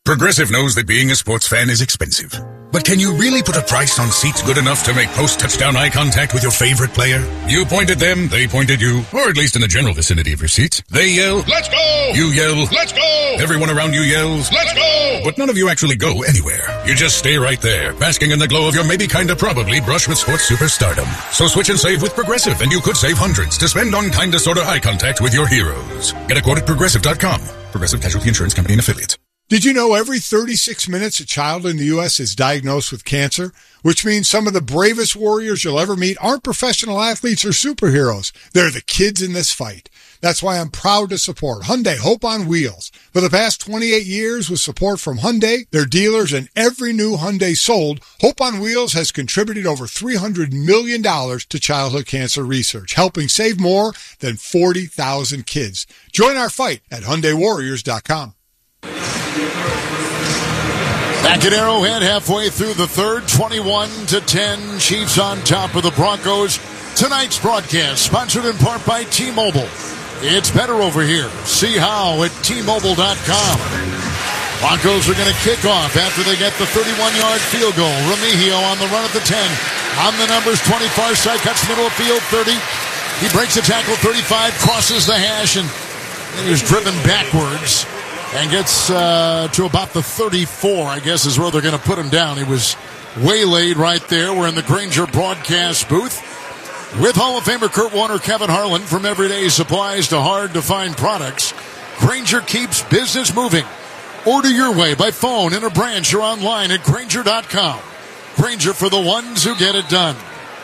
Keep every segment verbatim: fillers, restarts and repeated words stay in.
Progressive knows that being a sports fan is expensive. But can you really put a price on seats good enough to make post-touchdown eye contact with your favorite player? You point at them, they point at you, or at least in the general vicinity of your seats. They yell, "Let's go!" You yell, "Let's go!" Everyone around you yells, "Let's go!" But none of you actually go anywhere. You just stay right there, basking in the glow of your maybe kinda probably brush with sports superstardom. So switch and save with Progressive, and you could save hundreds to spend on kinda sorta eye contact with your heroes. Get a quote at Progressive dot com. Progressive Casualty Insurance Company and Affiliates. Did you know every thirty-six minutes a child in the U S is diagnosed with cancer? Which means some of the bravest warriors you'll ever meet aren't professional athletes or superheroes. They're the kids in this fight. That's why I'm proud to support Hyundai Hope on Wheels. For the past twenty-eight years, with support from Hyundai, their dealers, and every new Hyundai sold, Hope on Wheels has contributed over three hundred million dollars to childhood cancer research, helping save more than forty thousand kids. Join our fight at Hyundai Warriors dot com. Back at Arrowhead, halfway through the third, twenty-one to ten, Chiefs on top of the Broncos. Tonight's broadcast sponsored in part by T-Mobile. It's better over here. See how at T Mobile dot com. Broncos are going to kick off after they get the thirty-one-yard field goal. Remigio on the run at the ten. On the numbers, twenty far side, cuts middle of field, thirty. He breaks the tackle, thirty-five, crosses the hash, and then he was driven backwards. And gets uh, to about the thirty-four, I guess, is where they're going to put him down. He was waylaid right there. We're in the Grainger broadcast booth with Hall of Famer Kurt Warner, Kevin Harlan. From everyday supplies to hard-to-find products, Grainger keeps business moving. Order your way by phone, in a branch, or online at Grainger dot com. Grainger, for the ones who get it done.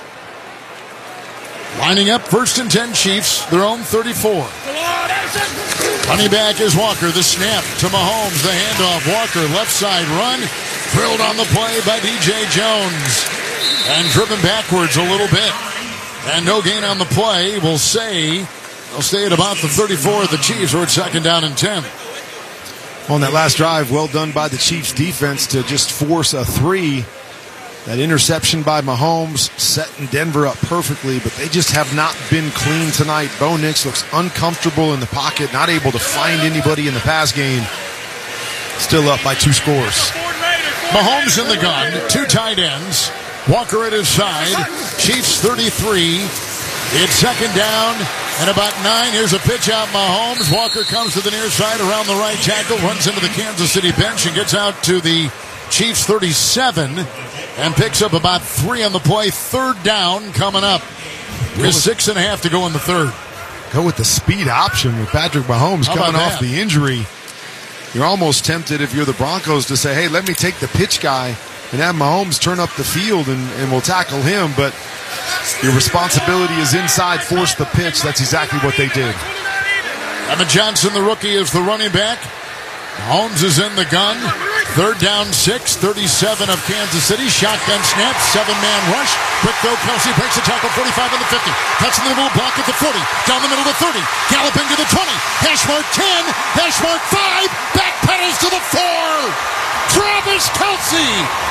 Lining up, first and ten Chiefs, their own thirty-four. Running back is Walker. The snap to Mahomes. The handoff. Walker, left side run. Drilled on the play by D J Jones. And driven backwards a little bit. And no gain on the play. We'll say they'll stay at about the thirty-four of the Chiefs, or it's second down and ten. On that last drive, well done by the Chiefs defense to just force a three. That interception by Mahomes setting Denver up perfectly, but they just have not been clean tonight. Bo Nix looks uncomfortable in the pocket, not able to find anybody in the pass game. Still up by two scores. Mahomes in the gun, two tight ends. Walker at his side. Chiefs thirty-three. It's second down and about nine. Here's a pitch out, Mahomes. Walker comes to the near side around the right tackle, runs into the Kansas City bench and gets out to the Chiefs thirty-seven and picks up about three on the play. Third down coming up. There's six and a half to go in the third. Go with the speed option with Patrick Mahomes How coming about off that? the injury. You're almost tempted, if you're the Broncos, to say, hey, let me take the pitch guy and have Mahomes turn up the field and, and we'll tackle him. But your responsibility is inside, force the pitch. That's exactly what they did. Evan Johnson, the rookie, is the running back. Mahomes is in the gun. Third down, six, thirty-seven of Kansas City. Shotgun snap, seven-man rush. Quick throw, Kelsey breaks the tackle, forty-five on the fifty. Cuts in the middle, block at the forty. Down the middle to thirty. Galloping to the twenty. Hash mark ten. Hash mark five. Back pedals to the four. Travis Kelsey.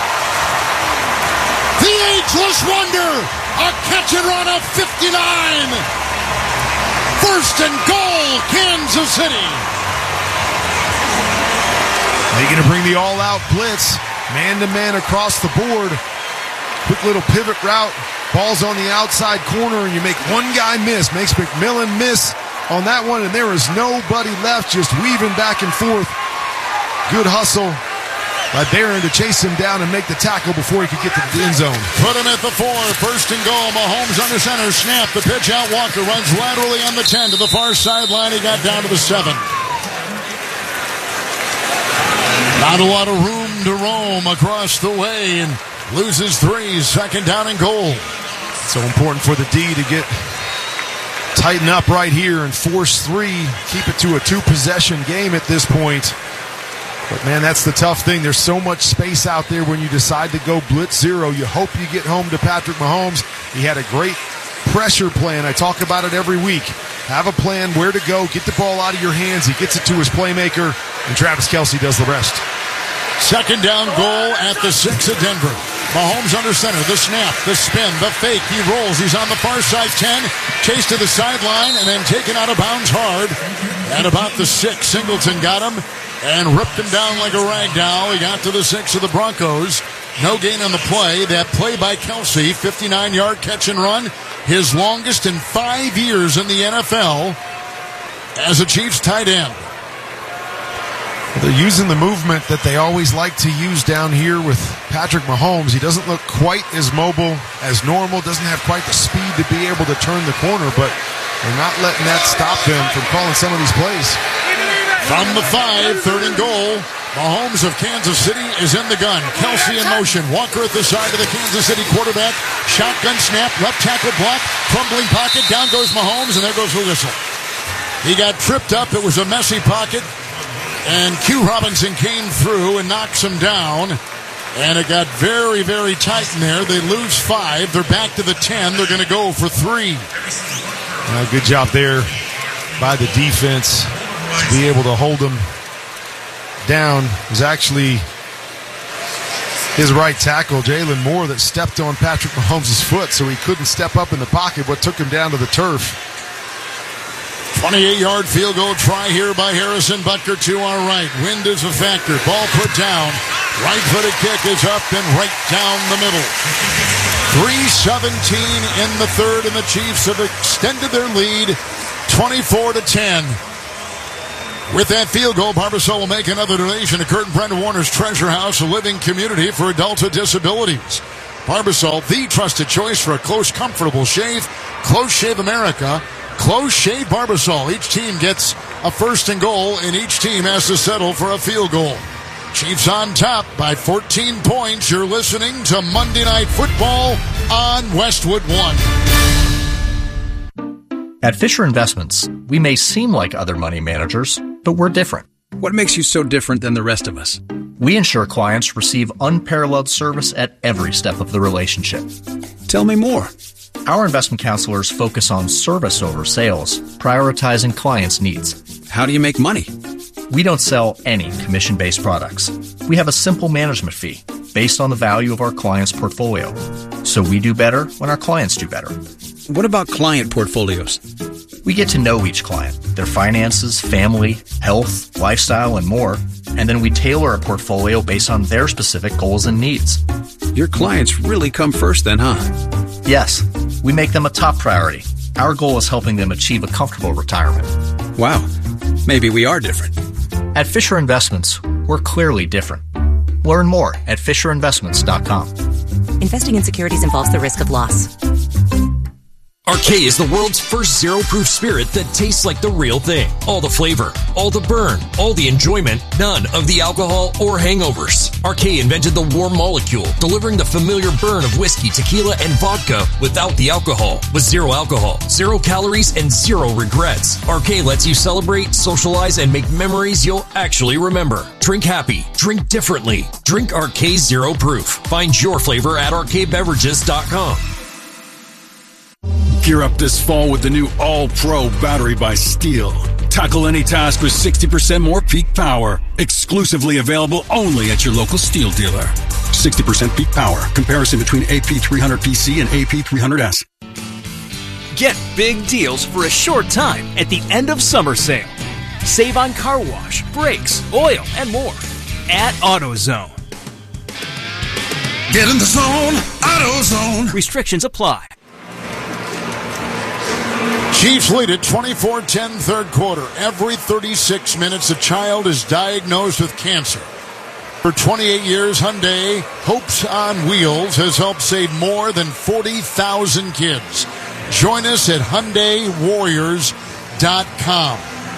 The ageless wonder. A catch and run of fifty-nine. First and goal, Kansas City. They're going to bring the all-out blitz, man-to-man across the board. Quick little pivot route. Ball's on the outside corner, and you make one guy miss. Makes McMillan miss on that one, and there is nobody left, just weaving back and forth. Good hustle by Barron to chase him down and make the tackle before he could get to the end zone. Put him at the four. First and goal. Mahomes under center. Snap. The pitch out. Walker runs laterally on the ten to the far sideline. He got down to the seven. Not a lot of room to roam across the way, and loses three. Second down and goal. So important for the D to get tighten up right here and force three. Keep it to a two-possession game at this point. But, man, that's the tough thing. There's so much space out there when you decide to go blitz zero. You hope you get home to Patrick Mahomes. He had a great pressure plan. I talk about it every week. Have a plan where to go, get the ball out of your hands. He gets it to his playmaker, and Travis Kelsey does the rest. Second down goal at the six of Denver. Mahomes under center, the snap, the spin, the fake. He rolls. He's on the far side ten. Chased to the sideline and then taken out of bounds hard. At about the six, Singleton got him. and ripped him down like a rag doll. He got to the six of the Broncos. No gain on the play. That play by Kelsey, fifty-nine-yard catch and run, his longest in five years in the N F L as a Chiefs tight end. They're using the movement that they always like to use down here with Patrick Mahomes. He doesn't look quite as mobile as normal, doesn't have quite the speed to be able to turn the corner, but they're not letting that stop them from calling some of these plays. From the five, third and goal, Mahomes of Kansas City is in the gun. Kelsey in motion. Walker at the side of the Kansas City quarterback. Shotgun snap, left tackle block, crumbling pocket. Down goes Mahomes, and there goes the whistle. He got tripped up. It was a messy pocket. And Q Robinson came through and knocks him down. And it got very, very tight in there. They lose five. They're back to the ten. They're going to go for three. Uh, good job there by the defense to be able to hold him down. It was actually his right tackle, Jalen Moore, that stepped on Patrick Mahomes' foot, so he couldn't step up in the pocket, but took him down to the turf. twenty-eight-yard field goal try here by Harrison Butker to our right. Wind is a factor. Ball put down. Right-footed kick is up and right down the middle. three seventeen in the third, and the Chiefs have extended their lead twenty-four to ten. With that field goal, Barbasol will make another donation to Kurt and Brenda Warner's Treasure House, a living community for adults with disabilities. Barbasol, the trusted choice for a close, comfortable shave. Close Shave America. Close Shave Barbasol. Each team gets a first and goal, and each team has to settle for a field goal. Chiefs on top by fourteen points. You're listening to Monday Night Football on Westwood One. At Fisher Investments, we may seem like other money managers, but we're different. What makes you so different than the rest of us? We ensure clients receive unparalleled service at every step of the relationship. Tell me more. Our investment counselors focus on service over sales, prioritizing clients' needs. How do you make money? We don't sell any commission-based products. We have a simple management fee based on the value of our client's portfolio. So we do better when our clients do better. What about client portfolios? We get to know each client, their finances, family, health, lifestyle, and more, and then we tailor a portfolio based on their specific goals and needs. Your clients really come first then, huh? Yes, we make them a top priority. Our goal is helping them achieve a comfortable retirement. Wow, maybe we are different. At Fisher Investments, we're clearly different. Learn more at fisher investments dot com. Investing in securities involves the risk of loss. Arcade is the world's first zero-proof spirit that tastes like the real thing. All the flavor, all the burn, all the enjoyment, none of the alcohol or hangovers. Arcade invented the warm molecule, delivering the familiar burn of whiskey, tequila, and vodka without the alcohol. With zero alcohol, zero calories, and zero regrets. Arcade lets you celebrate, socialize, and make memories you'll actually remember. Drink happy. Drink differently. Drink Arcade Zero Proof. Find your flavor at arcade beverages dot com. Gear up this fall with the new All-Pro battery by Steel. Tackle any task with sixty percent more peak power. Exclusively available only at your local Steel dealer. sixty percent peak power. Comparison between A P three hundred P C and A P three hundred S. Get big deals for a short time at the end of summer sale. Save on car wash, brakes, oil, and more at AutoZone. Get in the zone, AutoZone. Restrictions apply. Chiefs lead at twenty-four ten third quarter. Every thirty-six minutes, a child is diagnosed with cancer. For twenty-eight years, Hyundai Hopes on Wheels has helped save more than forty thousand kids. Join us at Hyundai Warriors dot com.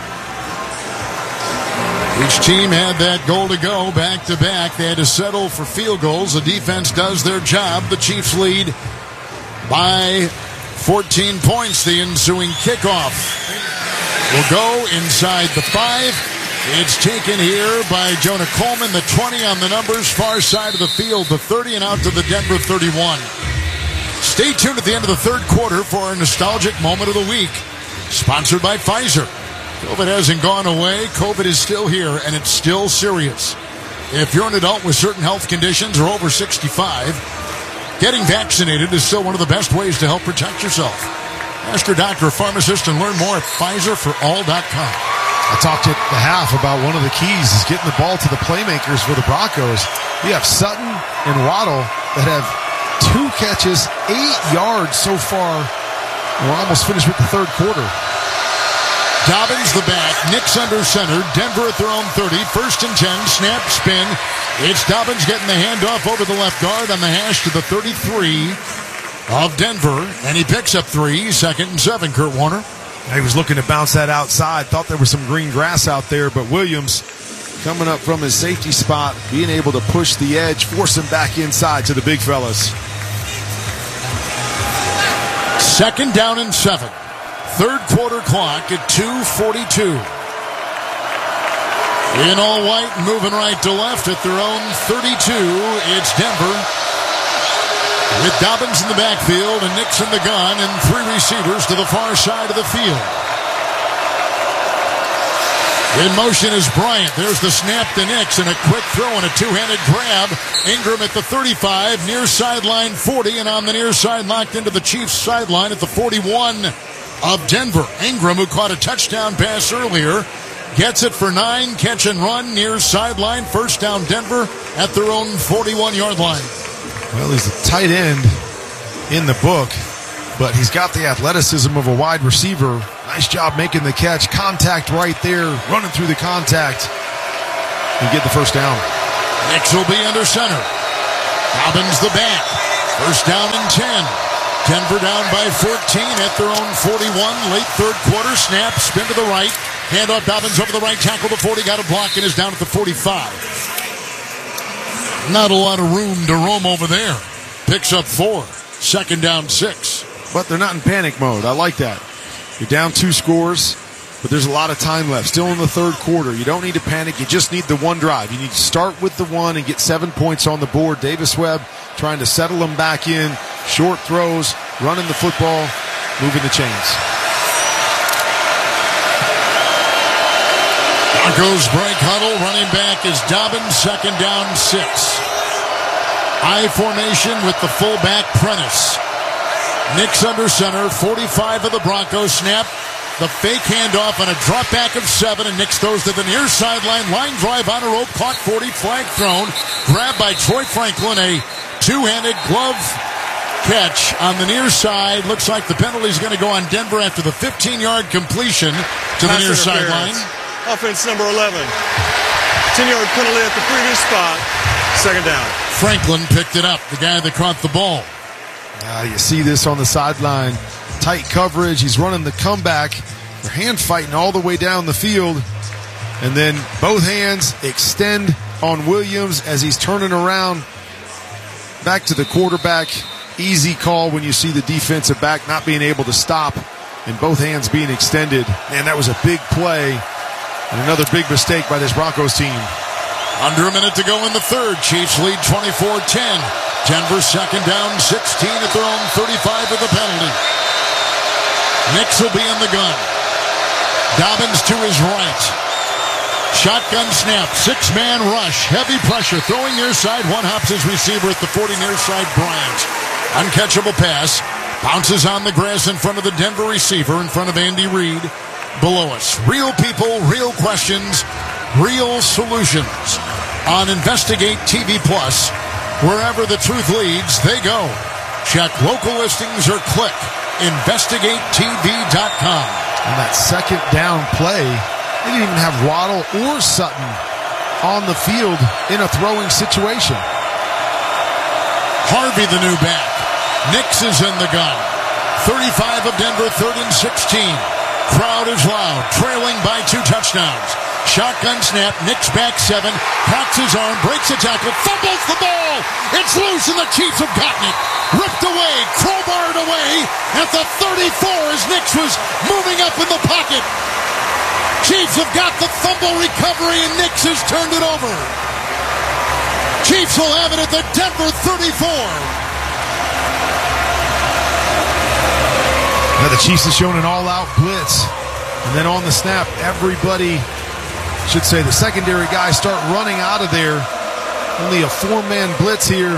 Each team had that goal to go back to back. They had to settle for field goals. The defense does their job. The Chiefs lead by fourteen points. The ensuing kickoff will go inside the five. It's taken here by Jonah Coleman. The twenty on the numbers, far side of the field, the thirty, and out to the Denver thirty-one. Stay tuned at the end of the third quarter for a nostalgic moment of the week. Sponsored by Pfizer. COVID hasn't gone away. COVID is still here, and it's still serious. If you're an adult with certain health conditions or over sixty-five, getting vaccinated is still one of the best ways to help protect yourself. Ask your doctor or pharmacist and learn more at Pfizer for all dot com. I talked at the half about one of the keys is getting the ball to the playmakers for the Broncos. You have Sutton and Waddle that have two catches, eight yards so far. We're almost finished with the third quarter. Dobbins the back, Nix under center, Denver at their own thirty, first and ten, snap, spin. It's Dobbins getting the handoff over the left guard on the hash to the thirty-three of Denver, and he picks up three, second and seven, Kurt Warner. He was looking to bounce that outside, thought there was some green grass out there, but Williams coming up from his safety spot, being able to push the edge, force him back inside to the big fellas. Second down and seven. Third quarter clock at two forty-two. In all white, moving right to left at their own thirty-two, it's Denver. With Dobbins in the backfield and Nix in the gun and three receivers to the far side of the field. In motion is Bryant. There's the snap to Nix and a quick throw and a two-handed grab. Ingram at the thirty-five, near sideline forty, and on the near side locked into the Chiefs sideline at the forty-one of Denver. Ingram, who caught a touchdown pass earlier, gets it for nine, catch and run, near sideline, first down Denver at their own forty-one-yard line. Well, he's a tight end in the book, but he's got the athleticism of a wide receiver. Nice job making the catch. Contact right there, running through the contact, and get the first down. Nix will be under center. Dobbins the back. First down and ten. Denver down by fourteen at their own forty-one. Late third quarter snap, spin to the right. Handoff Dobbins over the right tackle, the forty, got a block and is down at the forty-five. Not a lot of room to roam over there. Picks up four. Second down, six. But they're not in panic mode. I like that. You're down two scores, but there's a lot of time left. Still in the third quarter. You don't need to panic. You just need the one drive. You need to start with the one and get seven points on the board. Davis Webb trying to settle them back in. Short throws, running the football, moving the chains. Broncos break huddle. Running back is Dobbins. Second down, six. I formation with the fullback Prentice. Nix under center. forty-five of the Broncos snap. The fake handoff and a drop back of seven, and Nix throws to the near sideline. Line drive on a rope. Clock forty. Flag thrown. Grabbed by Troy Franklin. A two-handed glove catch on the near side. Looks like the penalty is going to go on Denver after the fifteen-yard completion to the near sideline. Offense number eleven. ten-yard penalty at the previous spot. Second down. Franklin picked it up, the guy that caught the ball. Uh, you see this on the sideline. Tight coverage. He's running the comeback. They're hand fighting all the way down the field. And then both hands extend on Williams as he's turning around. Back to the quarterback. Easy call when you see the defensive back not being able to stop and both hands being extended. Man, that was a big play and another big mistake by this Broncos team. Under a minute to go in the third. Chiefs lead twenty-four ten. Denver second down, sixteen at their own thirty-five with the penalty. Nix will be in the gun. Dobbins to his right. Shotgun snap, six-man rush, heavy pressure, throwing near side, one hops his receiver at the forty near side, Bryant. Uncatchable pass, bounces on the grass in front of the Denver receiver, in front of Andy Reid. Below us, real people, real questions, real solutions. On Investigate T V Plus, wherever the truth leads, they go. Check local listings or click investigate T V dot com. And that second down play, they didn't even have Waddle or Sutton on the field in a throwing situation. Harvey, the new back. Nix is in the gun. thirty-five of Denver, third and sixteen. Crowd is loud, trailing by two touchdowns. Shotgun snap, Nix back seven, cocks his arm, breaks a tackle, fumbles the ball. It's loose and the Chiefs have gotten it. Ripped away, crowbarred away at the thirty-four as Nix was moving up in the pocket. Chiefs have got the fumble recovery and Nix has turned it over. Chiefs will have it at the Denver thirty-four. Now the Chiefs have shown an all-out blitz. And then on the snap, everybody, should say the secondary guys, start running out of there. Only a four-man blitz here.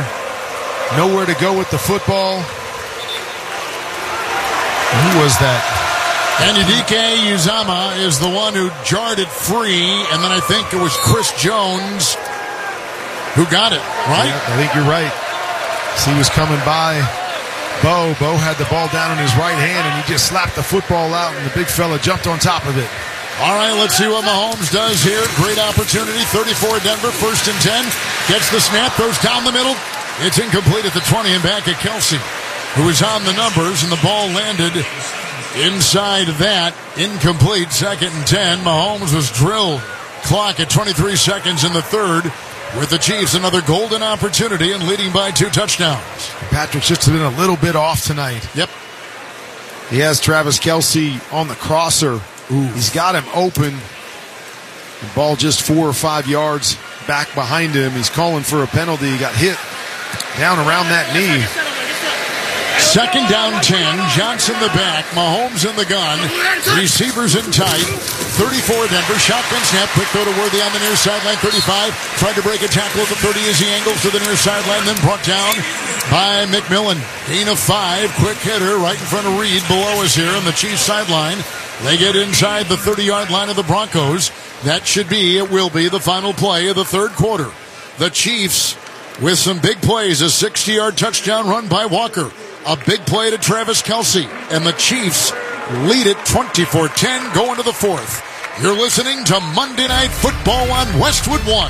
Nowhere to go with the football. Who was that? And Udike Uzama is the one who jarred it free, and then I think it was Chris Jones who got it, right? Yeah, I think you're right. So he was coming by Bo. Bo had the ball down in his right hand, and he just slapped the football out, and the big fella jumped on top of it. All right, let's see what Mahomes does here. Great opportunity. thirty-four Denver, first and ten. Gets the snap, throws down the middle. It's incomplete at the twenty and back at Kelsey, who is on the numbers, and the ball landed inside that. Incomplete, second and ten. Mahomes was drilled. Clock at twenty-three seconds in the third. With the Chiefs, another golden opportunity and leading by two touchdowns. Patrick's just been a little bit off tonight. Yep. He has Travis Kelsey on the crosser. Ooh. He's got him open. The ball just four or five yards back behind him. He's calling for a penalty. He got hit down around that knee. Second down ten. Johnson the back. Mahomes in the gun. Receivers in tight. thirty-four Denver. Shotgun snap. Quick throw to Worthy on the near sideline. thirty-five. Tried to break a tackle at the thirty as he angles to the near sideline. Then brought down by McMillan. Gain of five. Quick hitter right in front of Reed below us here on the Chiefs sideline. They get inside the thirty-yard line of the Broncos. That should be, it will be, the final play of the third quarter. The Chiefs with some big plays. A sixty-yard touchdown run by Walker. A big play to Travis Kelsey. And the Chiefs lead it twenty-four ten going to the fourth. You're listening to Monday Night Football on Westwood One.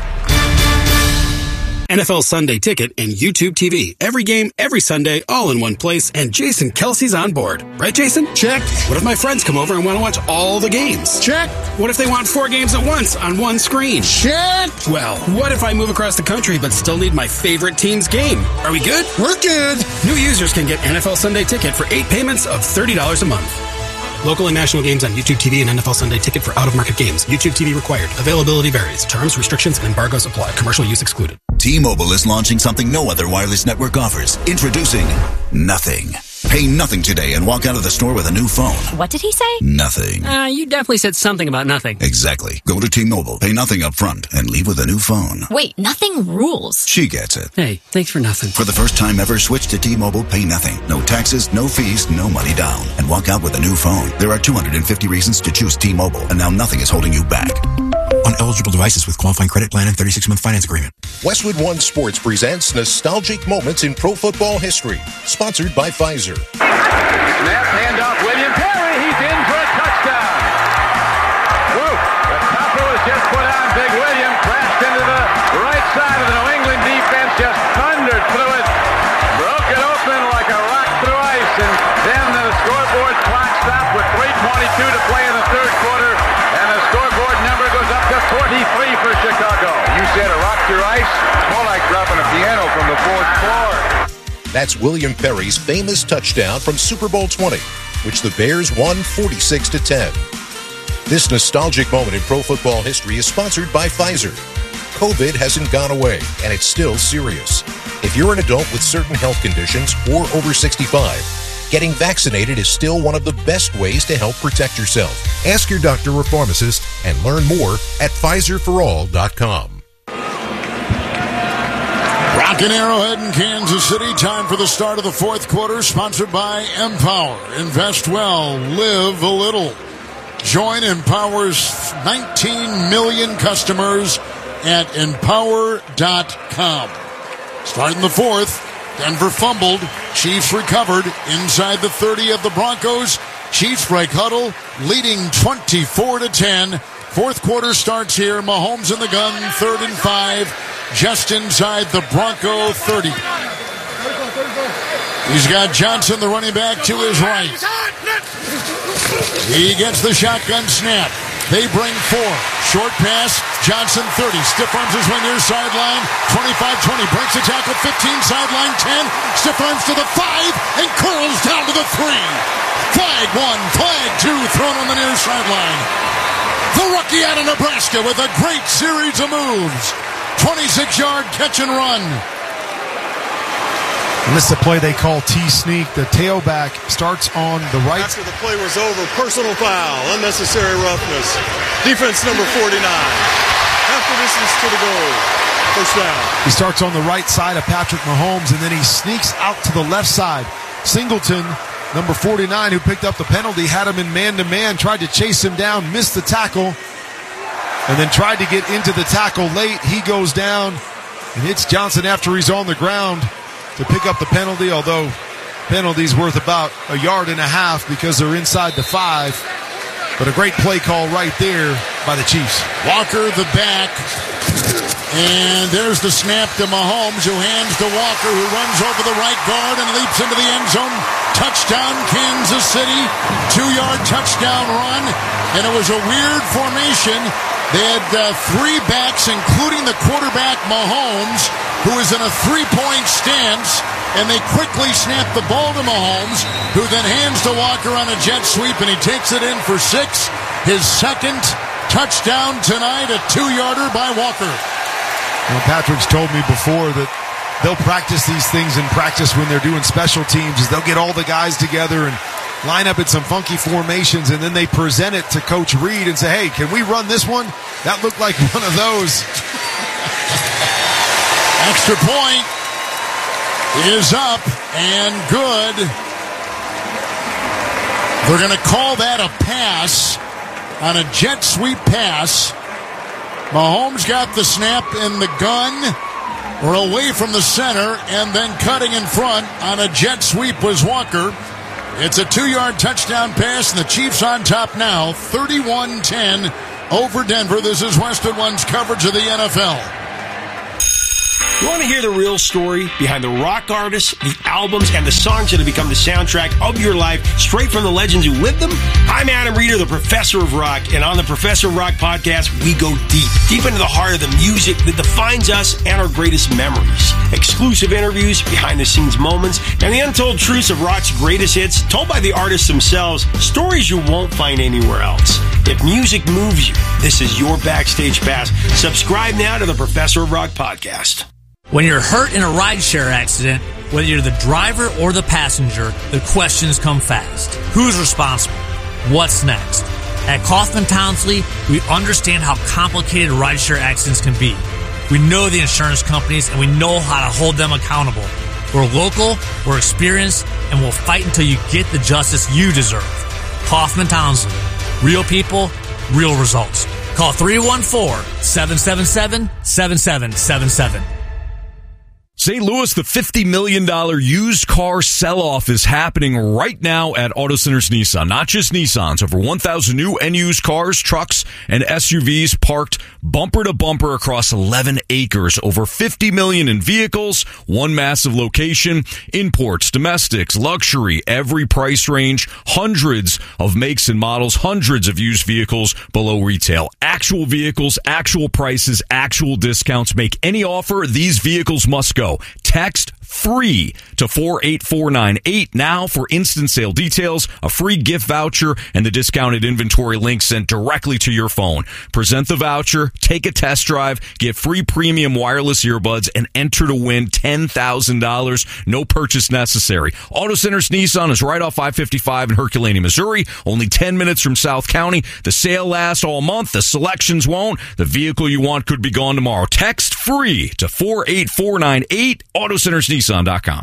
N F L Sunday Ticket and YouTube T V. Every game, every Sunday, all in one place. And Jason Kelsey's on board. Right, Jason? Check. What if my friends come over and want to watch all the games? Check. What if they want four games at once on one screen? Check. Well, what if I move across the country but still need my favorite team's game? Are we good? We're good. New users can get N F L Sunday Ticket for eight payments of thirty dollars a month. Local and national games on YouTube T V and N F L Sunday Ticket for out-of-market games. YouTube T V required. Availability varies. Terms, restrictions, and embargoes apply. Commercial use excluded. T-Mobile is launching something no other wireless network offers. Introducing Nothing. Pay nothing today and walk out of the store with a new phone. What did he say? Nothing. Uh, you definitely said something about nothing. Exactly. Go to T-Mobile, pay nothing up front, and leave with a new phone. Wait, nothing rules. She gets it. Hey, thanks for nothing. For the first time ever, switch to T-Mobile, pay nothing. No taxes, no fees, no money down. And walk out with a new phone. There are two hundred fifty reasons to choose T-Mobile, and now nothing is holding you back. On eligible devices with qualifying credit plan and thirty-six month finance agreement. Westwood One Sports presents Nostalgic Moments in Pro Football History. Sponsored by Pfizer. Snap, handoff, William Perry. He's in for a touchdown. Whoop. The topper was just put on. Big William crashed into the right side of the New England defense. Just thundered through it. Broke it open like a rock through ice. And then the scoreboard clock stopped with three twenty-two to play in the third quarter. And the scoreboard number goes up to forty-three for Chicago. You said a rock through ice? More like dropping a piano from the fourth floor. That's William Perry's famous touchdown from Super Bowl twenty, which the Bears won forty-six to ten. This nostalgic moment in pro football history is sponsored by Pfizer. COVID hasn't gone away, and it's still serious. If you're an adult with certain health conditions or over sixty-five, getting vaccinated is still one of the best ways to help protect yourself. Ask your doctor or pharmacist and learn more at Pfizer for all dot com. Rockin' Arrowhead in Kansas City. Time for the start of the fourth quarter. Sponsored by Empower. Invest well. Live a little. Join Empower's nineteen million customers at empower dot com. Starting the fourth. Denver fumbled. Chiefs recovered inside the thirty of the Broncos. Chiefs break huddle, leading twenty-four to ten. Fourth quarter starts here. Mahomes in the gun, third and five. Just inside the Bronco thirty. He's got Johnson, the running back, to his right. He gets the shotgun snap. They bring four. Short pass. Johnson thirty. Stiff arms his way near sideline. twenty-five twenty. Breaks the tackle. fifteen. Sideline ten. Stiff arms to the five. And curls down to the three. Flag one. Flag two. Thrown on the near sideline. The rookie out of Nebraska with a great series of moves. twenty-six yard catch and run. And this is the play they call T-sneak. The tailback starts on the right. After the play was over, personal foul, unnecessary roughness. Defense number forty-nine. Half the distance to the goal. First down. He starts on the right side of Patrick Mahomes, and then he sneaks out to the left side. Singleton number forty-nine, who picked up the penalty, had him in man-to-man, tried to chase him down, missed the tackle, and then tried to get into the tackle late. He goes down and hits Johnson after he's on the ground to pick up the penalty, although penalty's worth about a yard and a half because they're inside the five. But a great play call right there by the Chiefs. Walker, the back. And there's the snap to Mahomes, who hands to Walker, who runs over the right guard and leaps into the end zone. Touchdown, Kansas City. Two-yard touchdown run. And it was a weird formation. They had uh, three backs, including the quarterback, Mahomes, who is in a three-point stance. And they quickly snap the ball to Mahomes, who then hands to Walker on a jet sweep, and he takes it in for six. His second touchdown tonight, a two-yarder by Walker. Well, Patrick's told me before that they'll practice these things in practice when they're doing special teams, is they'll get all the guys together and line up in some funky formations, and then they present it to Coach Reed and say, hey, can we run this one? That looked like one of those. Extra point is up and good. They're going to call that a pass on a jet sweep pass. Mahomes got the snap in the gun or away from the center, and then cutting in front on a jet sweep was Walker. It's a two-yard touchdown pass, and the Chiefs on top now, thirty-one ten over Denver. This is Western One's coverage of the N F L. You want to hear the real story behind the rock artists, the albums, and the songs that have become the soundtrack of your life, straight from the legends who lived them? I'm Adam Reeder, the Professor of Rock, and on the Professor of Rock podcast, we go deep, deep into the heart of the music that defines us and our greatest memories. Exclusive interviews, behind-the-scenes moments, and the untold truths of rock's greatest hits, told by the artists themselves, stories you won't find anywhere else. If music moves you, this is your backstage pass. Subscribe now to the Professor of Rock podcast. When you're hurt in a rideshare accident, whether you're the driver or the passenger, the questions come fast. Who's responsible? What's next? At Kaufman Townsley, we understand how complicated rideshare accidents can be. We know the insurance companies, and we know how to hold them accountable. We're local, we're experienced, and we'll fight until you get the justice you deserve. Kaufman Townsley. Real people, real results. Call three one four, seven seven seven, seven seven seven seven. Saint Louis, the fifty million dollars used car sell-off is happening right now at Auto Centers Nissan. Not just Nissans, over one thousand new and used cars, trucks, and S U Vs parked bumper to bumper across eleven acres. Over fifty million dollars in vehicles, one massive location, imports, domestics, luxury, every price range, hundreds of makes and models, hundreds of used vehicles below retail. Actual vehicles, actual prices, actual discounts. Make any offer, these vehicles must go. Text free to four eight four nine eight now for instant sale details, a free gift voucher, and the discounted inventory link sent directly to your phone. Present the voucher, take a test drive, get free premium wireless earbuds, and enter to win ten thousand dollars. No purchase necessary. Auto Centers Nissan is right off I fifty-five in Herculaneum, Missouri, only ten minutes from South County. The sale lasts all month. The selections won't. The vehicle you want could be gone tomorrow. Text free to four eight four nine eight, auto centers nissan dot com.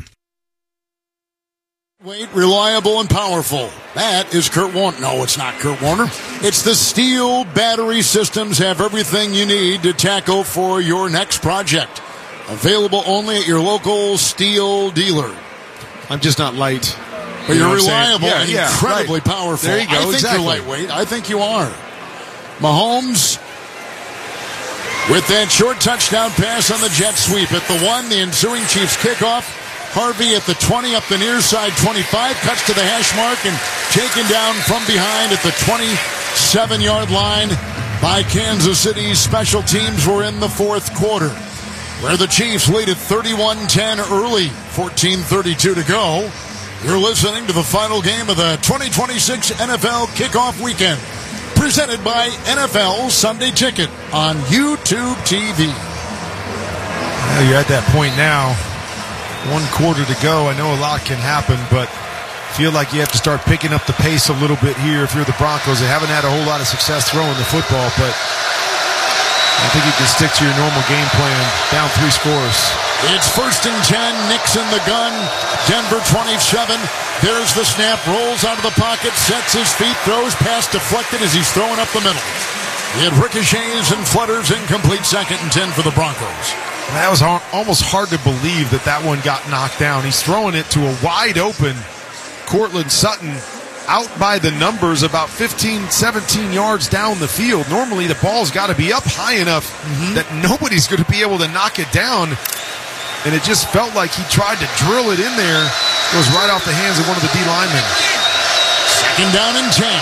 Wait, reliable and powerful. That is Kurt Warner. No, it's not Kurt Warner. It's the Steel Battery Systems. Have everything you need to tackle for your next project. Available only at your local Steel dealer. I'm just not light. But you you're reliable yeah, and yeah, incredibly right. powerful. There you go. I think exactly. you're lightweight. I think you are. Mahomes with that short touchdown pass on the jet sweep at the one, the ensuing Chiefs kickoff. Harvey at the twenty, up the near side, twenty-five, cuts to the hash mark and taken down from behind at the twenty-seven-yard line by Kansas City. Special teams were in the fourth quarter, where the Chiefs lead at thirty-one ten early, fourteen thirty-two to go. You're listening to the final game of the twenty twenty-six N F L kickoff weekend, presented by N F L Sunday Ticket on YouTube T V. Well, you're at that point now. One quarter to go. I know a lot can happen, but feel like you have to start picking up the pace a little bit here if you're the Broncos. They haven't had a whole lot of success throwing the football, but I think you can stick to your normal game plan. Down three scores. It's first and ten. Nix in the gun. Denver twenty-seven. There's the snap. Rolls out of the pocket. Sets his feet. Throws. Pass deflected as he's throwing up the middle. It ricochets and flutters. Incomplete. Second and ten for the Broncos. That was almost hard to believe that that one got knocked down. He's throwing it to a wide open Courtland Sutton out by the numbers about fifteen, seventeen yards down the field. Normally the ball's got to be up high enough mm-hmm. that nobody's going to be able to knock it down. And it just felt like he tried to drill it in there. It goes right off the hands of one of the D linemen. Second down and ten.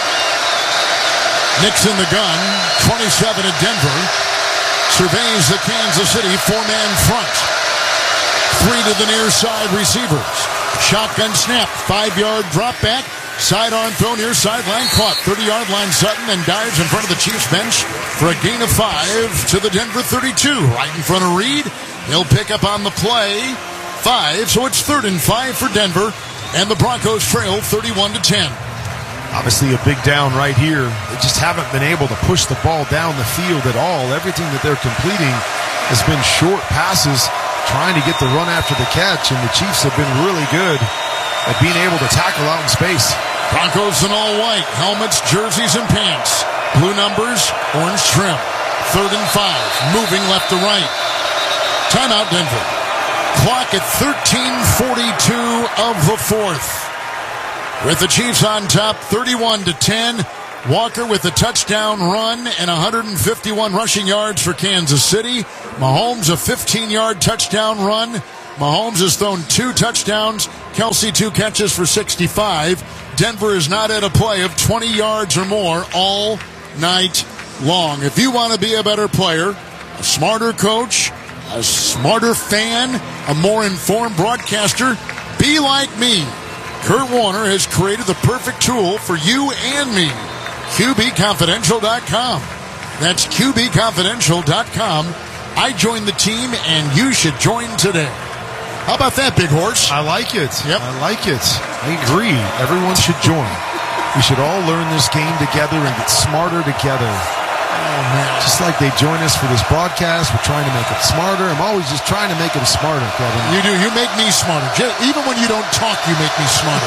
Nix in the gun. twenty-seven at Denver. Surveys the Kansas City four-man front. Three to the near side receivers. Shotgun snap. Five-yard drop back. Sidearm throw near sideline. Caught. thirty-yard line Sutton and dives in front of the Chiefs bench for a gain of five to the Denver thirty-two. Right in front of Reed. He'll pick up on the play. Five. So it's third and five for Denver. And the Broncos trail thirty-one to ten. Obviously a big down right here. They just haven't been able to push the ball down the field at all. Everything that they're completing has been short passes, trying to get the run after the catch, and the Chiefs have been really good at being able to tackle out in space. Broncos in all white, helmets, jerseys, and pants. Blue numbers, orange trim. Third and five, moving left to right. Timeout Denver. Clock at thirteen forty-two of the fourth. With the Chiefs on top, thirty-one to ten. Walker with a touchdown run and one hundred fifty-one rushing yards for Kansas City. Mahomes a fifteen-yard touchdown run. Mahomes has thrown two touchdowns. Kelsey two catches for sixty-five. Denver is not at a play of twenty yards or more all night long. If you want to be a better player, a smarter coach, a smarter fan, a more informed broadcaster, be like me. Kurt Warner has created the perfect tool for you and me. Q B confidential dot com. That's Q B confidential dot com. I joined the team, and you should join today. How about that, Big Horse? I like it. Yep. I like it. I agree. Everyone should join. We should all learn this game together and get smarter together. Oh, man. Just like they join us for this broadcast, we're trying to make them smarter. I'm always just trying to make them smarter, Kevin. You do. You make me smarter. Even when you don't talk, you make me smarter.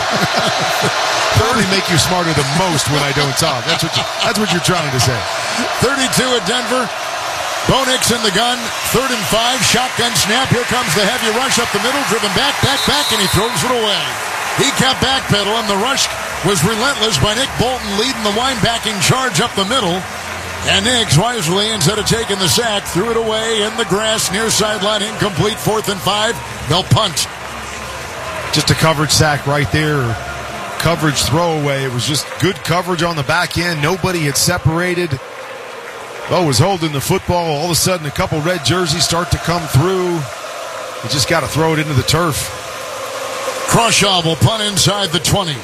Probably make you smarter the most when I don't talk. That's what, you, that's what you're trying to say. thirty-two at Denver. Bo Nix in the gun. Third and five. Shotgun snap. Here comes the heavy rush up the middle. Driven back, back, back, and he throws it away. He kept backpedaling. The rush was relentless by Nick Bolton leading the winebacking charge up the middle. And Nix wisely, instead of taking the sack, threw it away in the grass near sideline. Incomplete. Fourth and five. They'll punt. Just a coverage sack right there. Coverage throwaway. It was just good coverage on the back end. Nobody had separated. Bo was holding the football. All of a sudden, a couple red jerseys start to come through. You just got to throw it into the turf. Croshaw will punt inside the twenty.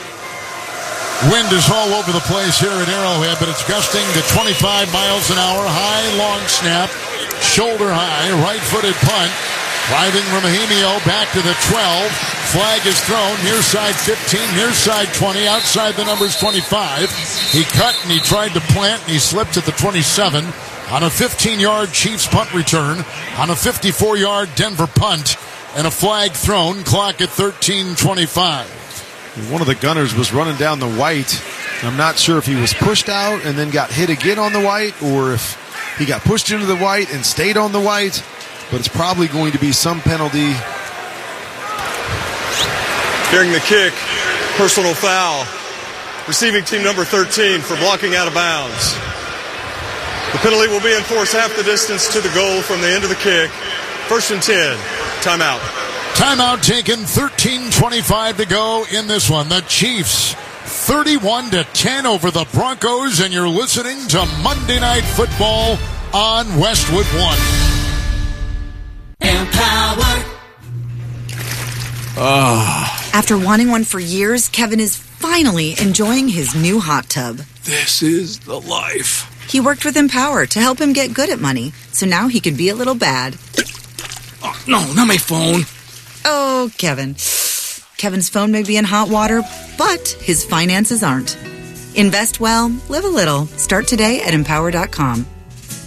Wind is all over the place here at Arrowhead, but it's gusting to twenty-five miles an hour. High, long snap, shoulder high, right-footed punt. Driving Remigio back to the twelve. Flag is thrown. Near side fifteen, near side twenty, outside the numbers twenty-five. He cut and he tried to plant and he slipped at the twenty-seven on a fifteen-yard Chiefs punt return, on a fifty-four-yard Denver punt, and a flag thrown. Clock at thirteen twenty-five. One of the gunners was running down the white. I'm not sure if he was pushed out and then got hit again on the white, or if he got pushed into the white and stayed on the white. But it's probably going to be some penalty. During the kick, personal foul. Receiving team number thirteen for blocking out of bounds. The penalty will be enforced half the distance to the goal from the end of the kick. First and ten. Timeout. Timeout taken. thirteen twenty-five to go in this one. The Chiefs thirty-one to ten over the Broncos, and you're listening to Monday Night Football on Westwood One. Empower. Oh. After wanting one for years, Kevin is finally enjoying his new hot tub. This is the life. He worked with Empower to help him get good at money, so now he can be a little bad. Oh, no, not my phone. Oh, Kevin. Kevin's phone may be in hot water, but his finances aren't. Invest well, live a little. Start today at empower dot com.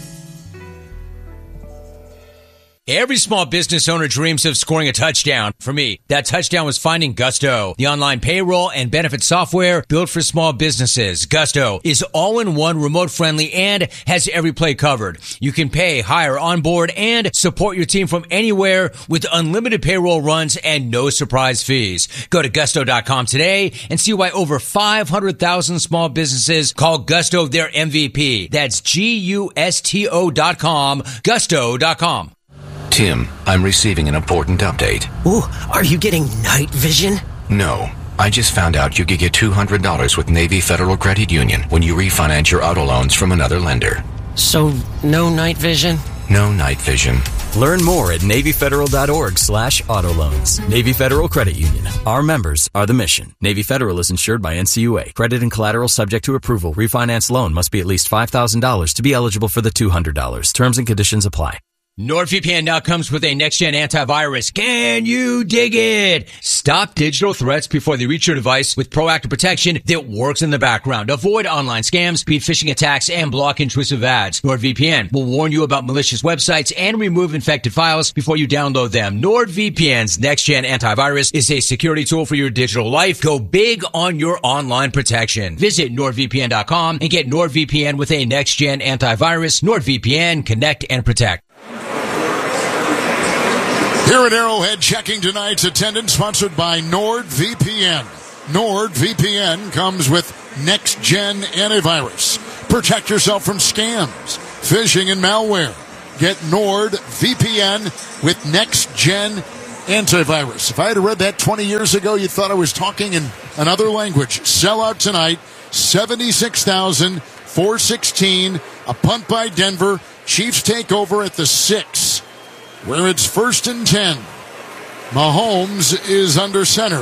Every small business owner dreams of scoring a touchdown. For me, that touchdown was finding Gusto, the online payroll and benefit software built for small businesses. Gusto is all-in-one, remote-friendly, and has every play covered. You can pay, hire, onboard, and support your team from anywhere with unlimited payroll runs and no surprise fees. Go to gusto dot com today and see why over five hundred thousand small businesses call Gusto their M V P. That's G U S T O dot com, gusto dot com. Tim, I'm receiving an important update. Ooh, are you getting night vision? No. I just found out you could get two hundred dollars with Navy Federal Credit Union when you refinance your auto loans from another lender. So, no night vision? No night vision. Learn more at NavyFederal.org slash auto loans. Navy Federal Credit Union. Our members are the mission. Navy Federal is insured by N C U A. Credit and collateral subject to approval. Refinance loan must be at least five thousand dollars to be eligible for the two hundred dollars. Terms and conditions apply. NordVPN now comes with a next-gen antivirus. Can you dig it? Stop digital threats before they reach your device with proactive protection that works in the background. Avoid online scams, beat phishing attacks, and block intrusive ads. NordVPN will warn you about malicious websites and remove infected files before you download them. NordVPN's next-gen antivirus is a security tool for your digital life. Go big on your online protection. Visit nord V P N dot com and get NordVPN with a next-gen antivirus. NordVPN, connect and protect. Here at Arrowhead, checking tonight's attendance, sponsored by NordVPN. NordVPN comes with next-gen antivirus. Protect yourself from scams, phishing, and malware. Get NordVPN with next-gen antivirus. If I had read that twenty years ago, you thought I was talking in another language. Sell out tonight, seventy-six thousand four hundred sixteen. A punt by Denver. Chiefs take over at the six. Where it's first and ten. Mahomes is under center.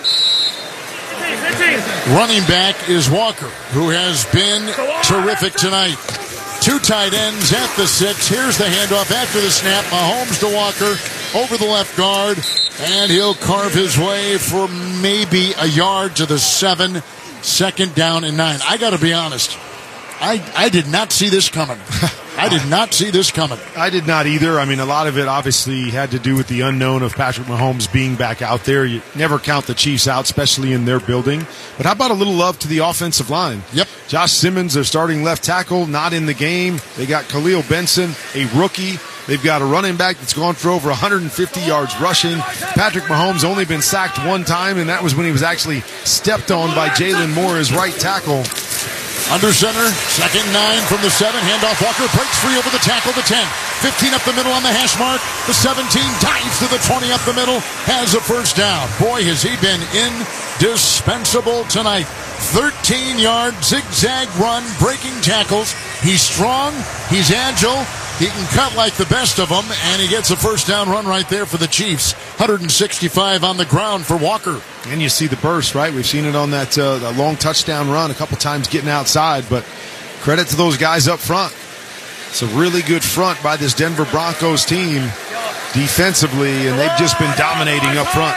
Running back is Walker, who has been terrific tonight. Two tight ends at the six. Here's the handoff after the snap. Mahomes to Walker over the left guard, and he'll carve his way for maybe a yard to the seven. Second down and nine. I got to be honest. I, I did not see this coming. I did not see this coming. I did not either. I mean, a lot of it obviously had to do with the unknown of Patrick Mahomes being back out there. You never count the Chiefs out, especially in their building. But how about a little love to the offensive line? Yep. Josh Simmons, their starting left tackle, not in the game. They got Khalil Benson, a rookie. They've got a running back that's gone for over one hundred fifty yards rushing. Patrick Mahomes only been sacked one time, and that was when he was actually stepped on by Jalen Moore, his right tackle. Under center, second nine from the seven. Handoff, Walker breaks free over the tackle, the ten. fifteen up the middle on the hash mark. The seventeen dives to the twenty up the middle. Has a first down. Boy, has he been indispensable tonight. thirteen-yard zigzag run, breaking tackles. He's strong. He's agile. He can cut like the best of them, and he gets a first down run right there for the Chiefs. one hundred sixty-five on the ground for Walker. And you see the burst, right? We've seen it on that, uh, that long touchdown run a couple times getting outside, but credit to those guys up front. It's a really good front by this Denver Broncos team defensively, and they've just been dominating up front.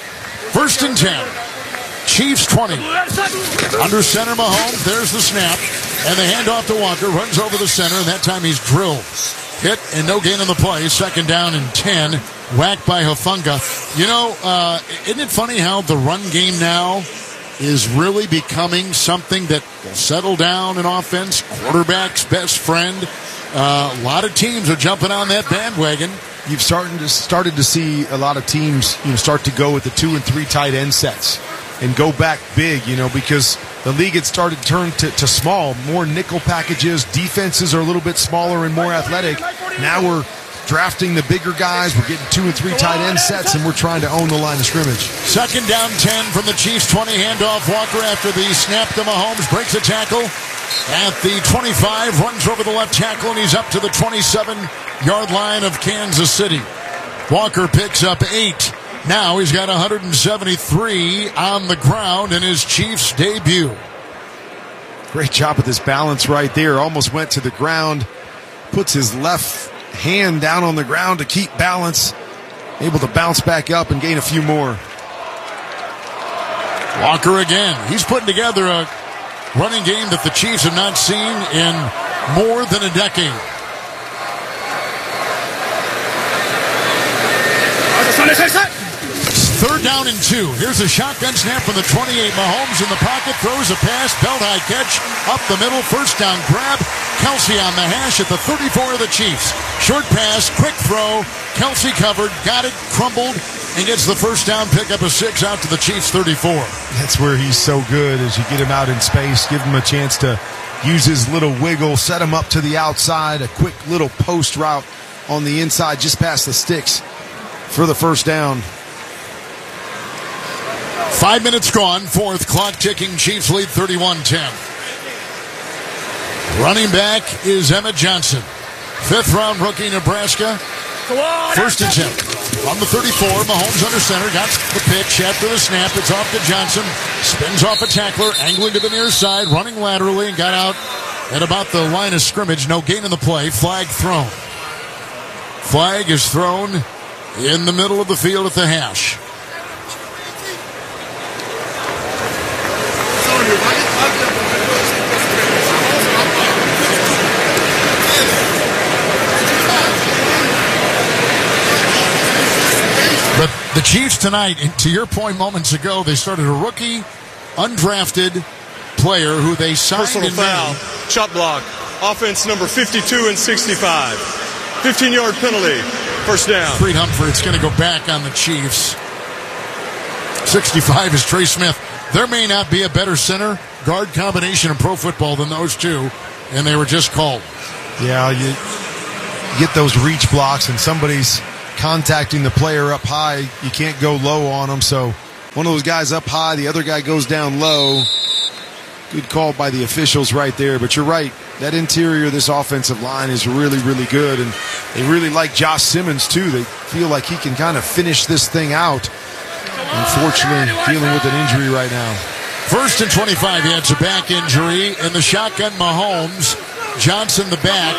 First and ten. Chiefs twenty. Under center, Mahomes. There's the snap. And the handoff to Walker. Runs over the center, and that time he's drilled. Hit and no gain on the play. Second down and ten. Whacked by Hufanga. You know, uh, isn't it funny how the run game now is really becoming something that will settle down in offense? Quarterback's best friend. Uh, a lot of teams are jumping on that bandwagon. You've started to, started to see a lot of teams, you know, start to go with the two and three tight end sets and go back big, you know, because the league had started to turn to, to small, more nickel packages. Defenses are a little bit smaller and more athletic. Now we're drafting the bigger guys. We're getting two and three tight end sets, and we're trying to own the line of scrimmage. Second down ten from the Chiefs. twenty handoff. Walker after the snap to Mahomes. Breaks a tackle at the twenty-five. Runs over the left tackle, and he's up to the twenty-seven-yard line of Kansas City. Walker picks up eight. Now he's got one hundred seventy-three on the ground in his Chiefs debut. Great job with this balance right there. Almost went to the ground. Puts his left hand down on the ground to keep balance. Able to bounce back up and gain a few more. Walker again. He's putting together a running game that the Chiefs have not seen in more than a decade. and two. Here's a shotgun snap from the twenty-eight. Mahomes in the pocket, throws a pass, belt high catch, up the middle, first down grab. Kelsey on the hash at the thirty-four of the Chiefs. Short pass, quick throw. Kelsey covered, got it, crumbled, and gets the first down, pick up a six out to the Chiefs thirty-four. That's where he's so good, as you get him out in space, give him a chance to use his little wiggle, set him up to the outside, a quick little post route on the inside just past the sticks for the first down. Five minutes gone, fourth, clock ticking, Chiefs lead thirty-one ten. Running back is Emmett Johnson. Fifth round rookie, Nebraska. First attempt on the thirty-four. Mahomes under center, got the pitch after the snap. It's off to Johnson. Spins off a tackler, angling to the near side, running laterally, and got out at about the line of scrimmage. No gain in the play. Flag thrown. Flag is thrown in the middle of the field at the hash. But the Chiefs tonight, to your point moments ago, they started a rookie, undrafted player who they signed Personal in foul, May. shot block, offense number fifty-two and sixty-five. fifteen-yard penalty, first down. Creed Humphrey, it's going to go back on the Chiefs. sixty-five is Trey Smith. There may not be a better center guard combination in pro football than those two, and they were just called. Yeah, you get those reach blocks and somebody's contacting the player up high. You can't go low on them, so one of those guys up high, the other guy goes down low. Good call by the officials right there, but you're right. That interior of this offensive line is really, really good, and they really like Josh Simmons, too. They feel like he can kind of finish this thing out. Unfortunately, dealing with an injury right now. First and twenty-five, he has a back injury. In the shotgun, Mahomes. Johnson the back.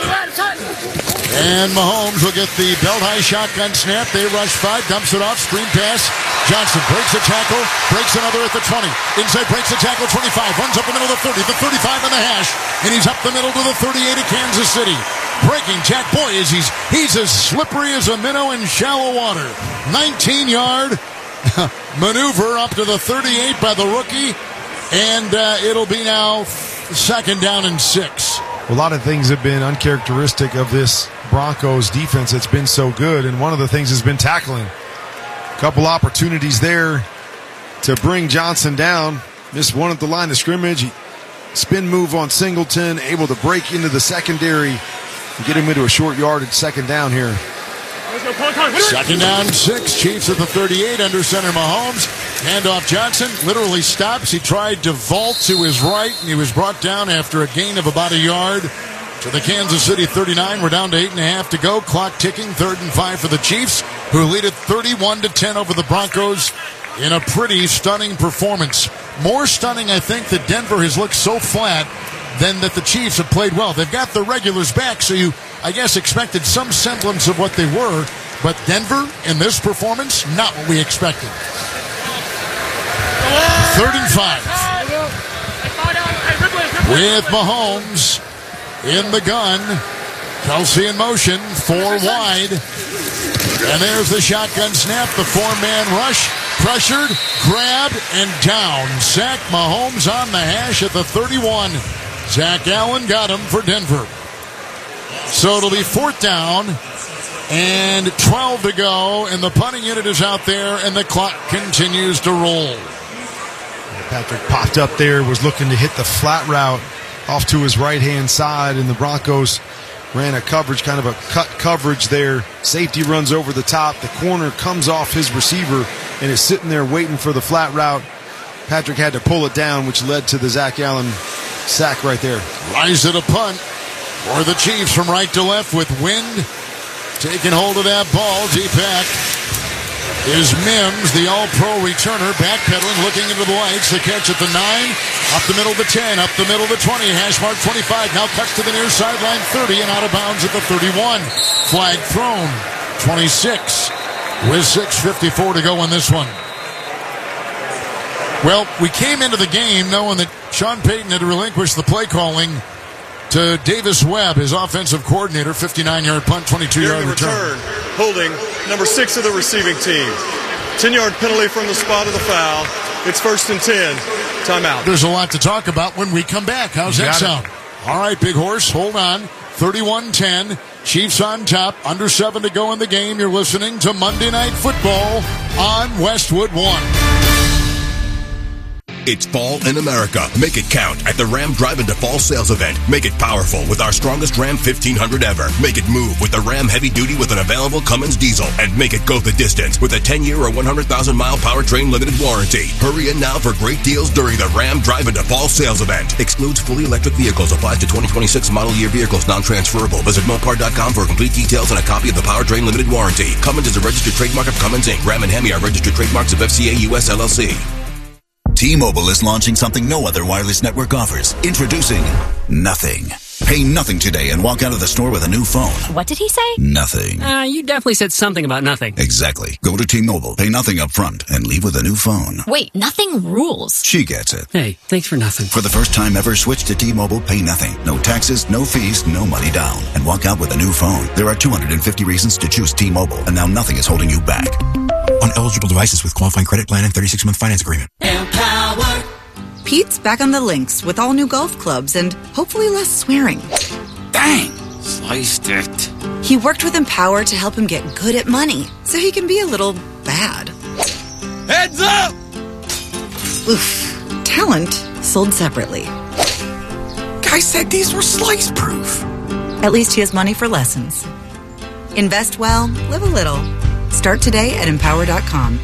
And Mahomes will get the belt-high shotgun snap. They rush five, dumps it off, screen pass. Johnson breaks a tackle, breaks another at the twenty. Inside breaks a tackle, twenty-five, runs up the middle of the thirty, the thirty-five on the hash, and he's up the middle to the thirty-eight of Kansas City. Breaking tack, boy, is he's, he's as slippery as a minnow in shallow water. nineteen-yard maneuver up to the thirty-eight by the rookie, and uh, it'll be now second down and six. A lot of things have been uncharacteristic of this Broncos defense that's been so good, and one of the things has been tackling. A couple opportunities there to bring Johnson down. Missed one at the line of scrimmage. Spin move on Singleton, able to break into the secondary and get him into a short yardage second down here. Second down, six. Chiefs at the thirty-eight, under center Mahomes. Handoff Johnson, literally stops. He tried to vault to his right, and he was brought down after a gain of about a yard to the Kansas City thirty-nine. We're down to eight and a half to go. Clock ticking, third and five for the Chiefs, who lead it thirty-one to ten over the Broncos in a pretty stunning performance. More stunning, I think, that Denver has looked so flat than that the Chiefs have played well. They've got the regulars back, so you, I guess, expected some semblance of what they were. But Denver, in this performance, not what we expected. Third and five. With Mahomes in the gun. Kelsey in motion, four wide. And there's the shotgun snap, the four-man rush. Pressured, grabbed, and down. Sack Mahomes on the hash at the thirty-one. Zach Allen got him for Denver. So it'll be fourth down and twelve to go, and the punting unit is out there, and the clock continues to roll. Patrick popped up there, was looking to hit the flat route off to his right-hand side, and the Broncos ran a coverage, kind of a cut coverage there. Safety runs over the top. The corner comes off his receiver and is sitting there waiting for the flat route. Patrick had to pull it down, which led to the Zach Allen sack right there. Rise at a punt for the Chiefs from right to left with Wind taking hold of that ball. Deepak is Mims, the all-pro returner, backpedaling, looking into the lights. The catch at the nine, up the middle of the ten, up the middle of the twenty, hash mark twenty-five, now cuts to the near sideline thirty and out of bounds at the thirty-one. Flag thrown, twenty-six, with six fifty-four to go in this one. Well, we came into the game knowing that Sean Payton had relinquished the play calling to Davis Webb, his offensive coordinator. Fifty-nine-yard punt, twenty-two-yard return. return. Holding number six of the receiving team. ten-yard penalty from the spot of the foul. It's first and ten. Timeout. There's a lot to talk about when we come back. How's You that got sound? it. All right, Big Horse, hold on. thirty-one ten. Chiefs on top. Under seven to go in the game. You're listening to Monday Night Football on Westwood One. It's fall in America. Make it count at the Ram Drive Into Fall sales event. Make it powerful with our strongest Ram fifteen hundred ever. Make it move with the Ram Heavy Duty with an available Cummins diesel. And make it go the distance with a ten-year or one hundred thousand mile powertrain limited warranty. Hurry in now for great deals during the Ram Drive Into Fall sales event. Excludes fully electric vehicles. Applies to twenty twenty-six model year vehicles. Non-transferable. Visit Mopar dot com for complete details and a copy of the powertrain limited warranty. Cummins is a registered trademark of Cummins Incorporated. Ram and Hemi are registered trademarks of F C A U S L L C. T-Mobile is launching something no other wireless network offers. Introducing Nothing. Pay nothing today and walk out of the store with a new phone. What did he say? Nothing. Uh, you definitely said something about nothing. Exactly. Go to T-Mobile, pay nothing up front, and leave with a new phone. Wait, nothing rules. She gets it. Hey, thanks for nothing. For the first time ever, switch to T-Mobile, pay nothing. No taxes, no fees, no money down. And walk out with a new phone. There are two hundred fifty reasons to choose T-Mobile, and now nothing is holding you back. On eligible devices with qualifying credit plan and thirty-six month finance agreement. Empower. Pete's back on the links with all new golf clubs and hopefully less swearing. Dang! Sliced it. He worked with Empower to help him get good at money, so he can be a little bad. Heads up! Oof. Talent sold separately. Guy said these were slice proof. At least he has money for lessons. Invest well, live a little. Start today at empower dot com.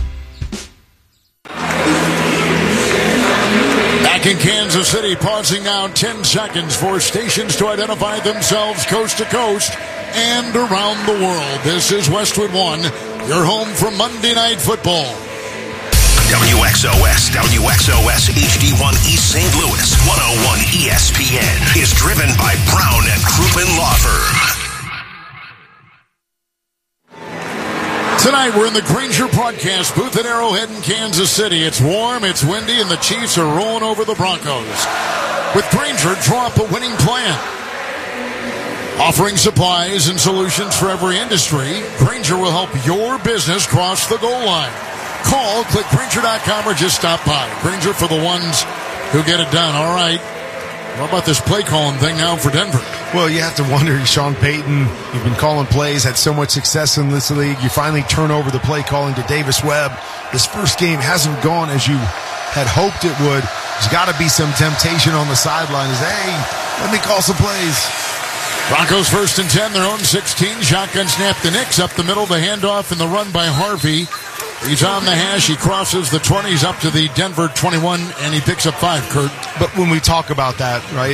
Back in Kansas City, pausing now ten seconds for stations to identify themselves coast to coast and around the world. This is Westwood One, your home for Monday Night Football. W X O S, W X O S H D one East Saint Louis, one oh one E S P N is driven by Brown and Crouppen Law Firm. Tonight, we're in the Grainger broadcast booth at Arrowhead in Kansas City. It's warm, it's windy, and the Chiefs are rolling over the Broncos. With Grainger, draw up a winning plan. Offering supplies and solutions for every industry, Grainger will help your business cross the goal line. Call, click Grainger dot com, or just stop by. Grainger for the ones who get it done. All right. What about this play calling thing now for Denver? Well, you have to wonder, Sean Payton, you've been calling plays, had so much success in this league. You finally turn over the play calling to Davis Webb. This first game hasn't gone as you had hoped it would. There's got to be some temptation on the sideline. Is, hey, let me call some plays. Broncos first and ten, their own sixteen. Shotgun snap to Nix up the middle. The handoff and the run by Harvey. He's on the hash. He crosses the twenties up to the Denver twenty-one, and he picks up five, Kurt. But when we talk about that, right,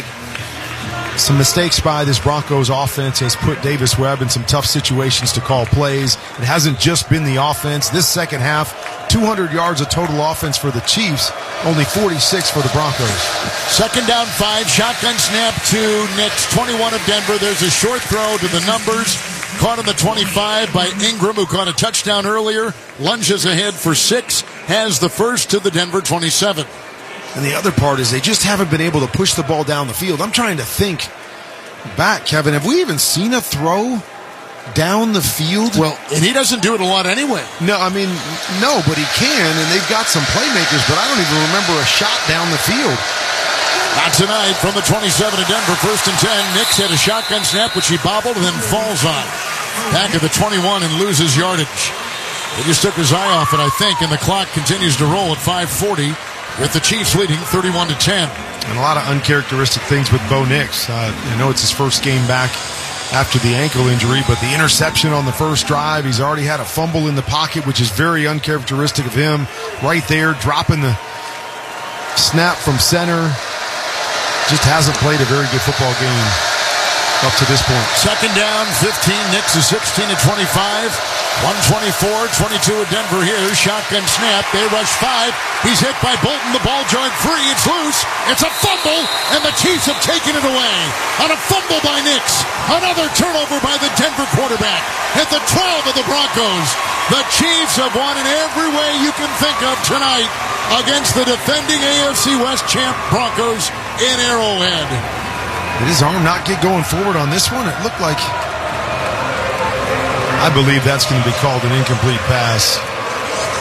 some mistakes by this Broncos offense has put Davis Webb in some tough situations to call plays. It hasn't just been the offense. This second half, two hundred yards of total offense for the Chiefs, only forty-six for the Broncos. Second down five, shotgun snap to Nix, twenty-one of Denver. There's a short throw to the numbers. Caught on the twenty-five by Ingram, who caught a touchdown earlier. Lunges ahead for six. Has the first to the Denver twenty-seven. And the other part is they just haven't been able to push the ball down the field. I'm trying to think back, Kevin. Have we even seen a throw down the field? Well, and he doesn't do it a lot anyway. No, I mean, no, but he can, and they've got some playmakers, but I don't even remember a shot down the field. Not tonight. From the twenty-seven of Denver, first and ten. Nix had a shotgun snap, which he bobbled and then falls on. Back at the twenty-one and loses yardage. He just took his eye off it, I think, and the clock continues to roll at five forty with the Chiefs leading thirty-one to ten. And a lot of uncharacteristic things with Bo Nix. Uh, I know it's his first game back after the ankle injury, but the interception on the first drive, he's already had a fumble in the pocket, which is very uncharacteristic of him. Right there, dropping the snap from center. Just hasn't played a very good football game up to this point. Second down, fifteen. Nix is sixteen to twenty-five. one twenty-four, twenty-two of Denver here. Shotgun snap. They rush five. He's hit by Bolton. The ball joint free. It's loose. It's a fumble, and the Chiefs have taken it away. On a fumble by Nix. Another turnover by the Denver quarterback. At the twelve of the Broncos. The Chiefs have won in every way you can think of tonight against the defending A F C West champ Broncos in Arrowhead. Did his arm not get going forward on this one? It looked like... I believe that's going to be called an incomplete pass.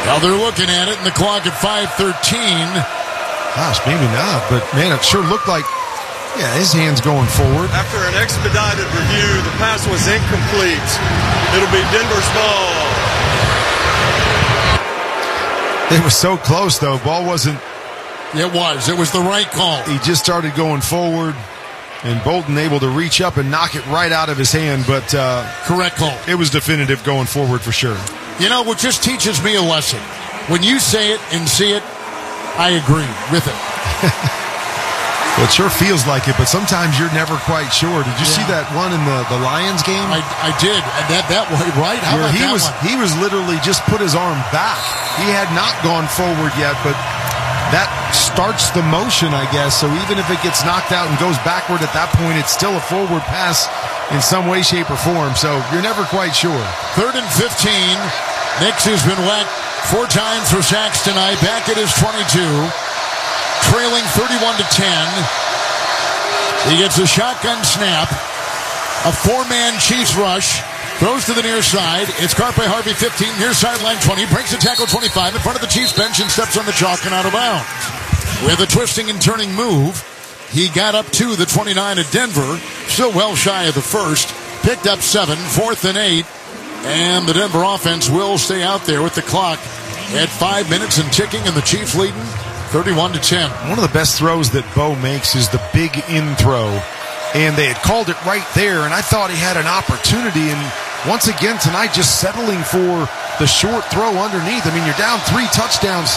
Now they're looking at it, and the clock at five thirteen. Gosh, maybe not, but man, it sure looked like, yeah, his hand's going forward. After an expedited review, the pass was incomplete. It'll be Denver's ball. It was so close, though. Ball wasn't. It was. It was the right call. He just started going forward, and Bolton able to reach up and knock it right out of his hand, but uh, correct call. It was definitive going forward for sure. You know, what just teaches me a lesson. When you say it and see it, I agree with it. Well, it sure feels like it, but sometimes you're never quite sure. Did you yeah. see that one in the, the Lions game? I, I did. That that way, right? How Where about he that was one? he was literally just put his arm back. He had not gone forward yet, but that starts the motion, I guess. So even if it gets knocked out and goes backward at that point, it's still a forward pass in some way, shape, or form. So you're never quite sure. Third and fifteen. Nix has been whacked four times for sacks tonight. Back at his twenty-two. Trailing thirty-one to ten. He gets a shotgun snap. A four-man Chiefs rush. Throws to the near side. It's Carpe Harvey fifteen. Near sideline twenty. Breaks a tackle twenty-five in front of the Chiefs bench and steps on the chalk and out of bounds. With a twisting and turning move, he got up to the twenty-nine at Denver. Still well shy of the first. Picked up seven. Fourth and eight. And the Denver offense will stay out there with the clock at five minutes and ticking, and the Chiefs leading thirty-one to ten. One of the best throws that Bo makes is the big in throw. And they had called it right there, and I thought he had an opportunity. And once again tonight, just settling for the short throw underneath. I mean, you're down three touchdowns